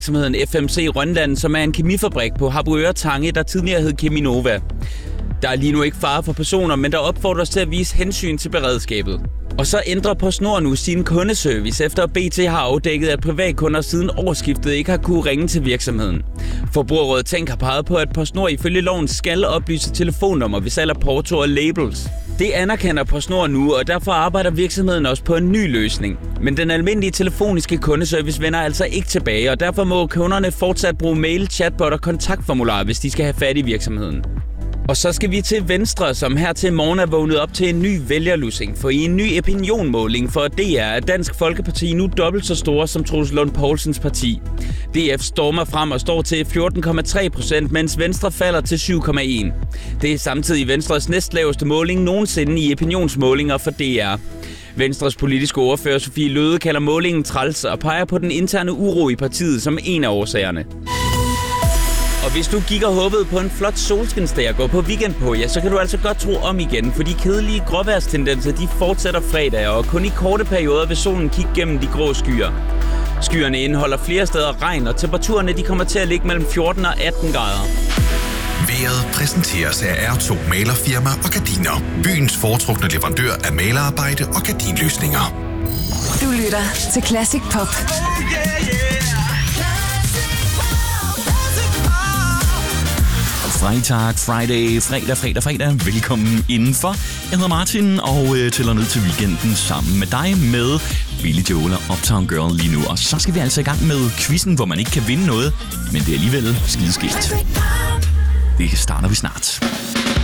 virksomheden FMC Rønland, som er en kemifabrik på Harboøre Tange, der tidligere hed Cheminova. Der er lige nu ikke fare for personer, men der opfordres til at vise hensyn til beredskabet. Og så ændrer PostNord nu sin kundeservice, efter BT har afdækket, at privatkunder siden årsskiftet ikke har kunne ringe til virksomheden. Forbrugerrådet Tænk har peget på, at PostNord ifølge loven skal oplyse telefonnummer ved salg af porto og labels. Det anerkender PostNord nu, og derfor arbejder virksomheden også på en ny løsning. Men den almindelige telefoniske kundeservice vender altså ikke tilbage, og derfor må kunderne fortsat bruge mail, chatbot og kontaktformular, hvis de skal have fat i virksomheden. Og så skal vi til Venstre, som her til morgen er vågnet op til en ny vælgerlussing. For i en ny opinionmåling for DR er Dansk Folkeparti nu dobbelt så store som Troels Lund Poulsens parti. DF stormer frem og står til 14,3%, mens Venstre falder til 7,1%. Det er samtidig Venstres næstlaveste måling nogensinde i opinionsmålinger for DR. Venstres politiske ordfører Sofie Løhde kalder målingen træls og peger på den interne uro i partiet som en af årsagerne. Og hvis du gik og håbede på en flot solskinsdag at gå på weekend på, ja, så kan du altså godt tro om igen, for de kedelige gråvejrstendenser, de fortsætter fredag, og kun i korte perioder vil solen kigge gennem de grå skyer. Skyerne indeholder flere steder regn, og temperaturerne de kommer til at ligge mellem 14 og 18 grader. Vejret præsenteres af R2 Malerfirma og Gardiner. Byens foretrukne leverandør af malerarbejde og gardinløsninger. Du lytter til Classic Pop. Freitag, fredag. Velkommen indenfor. Jeg hedder Martin og tæller ned til weekenden sammen med dig med Billy Joel og Uptown Girl lige nu. Og så skal vi altså i gang med quizzen, hvor man ikke kan vinde noget, men det er alligevel skideskilt. Det starter vi snart.